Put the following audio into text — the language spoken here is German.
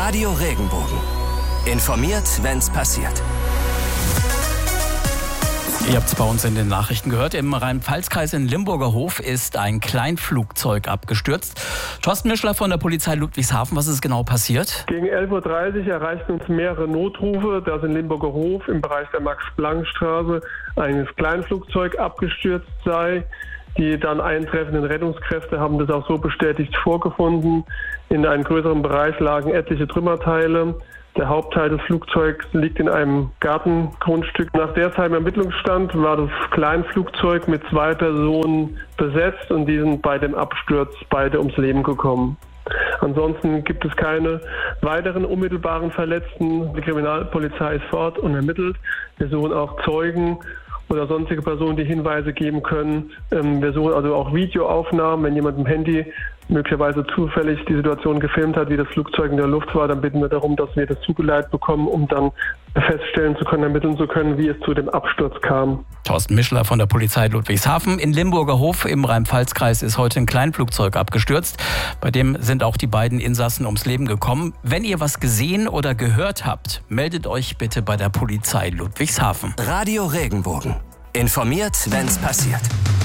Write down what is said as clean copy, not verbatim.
Radio Regenbogen. Informiert, wenn's passiert. Ihr habt es bei uns in den Nachrichten gehört. Im Rhein-Pfalz-Kreis in Limburger Hof ist ein Kleinflugzeug abgestürzt. Thorsten Mischler von der Polizei Ludwigshafen, was ist genau passiert? Gegen 11.30 Uhr erreichten uns mehrere Notrufe, dass in Limburger Hof im Bereich der Max-Planck-Straße ein Kleinflugzeug abgestürzt sei. Die dann eintreffenden Rettungskräfte haben das auch so bestätigt vorgefunden. In einem größeren Bereich lagen etliche Trümmerteile. Der Hauptteil des Flugzeugs liegt in einem Gartengrundstück. Nach derzeitigem Ermittlungsstand war das Kleinflugzeug mit 2 Personen besetzt und die sind bei dem Absturz beide ums Leben gekommen. Ansonsten gibt es keine weiteren unmittelbaren Verletzten. Die Kriminalpolizei ist vor Ort und ermittelt. Wir suchen auch Zeugen oder sonstige Personen, die Hinweise geben können. Wir suchen also auch Videoaufnahmen. Wenn jemand im Handy möglicherweise zufällig die Situation gefilmt hat, wie das Flugzeug in der Luft war, dann bitten wir darum, dass wir das zugeleitet bekommen, um dann feststellen zu können, ermitteln zu können, wie es zu dem Absturz kam. Thorsten Mischler von der Polizei Ludwigshafen. In Limburger Hof im Rhein-Pfalz-Kreis ist heute ein Kleinflugzeug abgestürzt. Bei dem sind auch die beiden Insassen ums Leben gekommen. Wenn ihr was gesehen oder gehört habt, meldet euch bitte bei der Polizei Ludwigshafen. Radio Regenbogen. Informiert, wenn's passiert.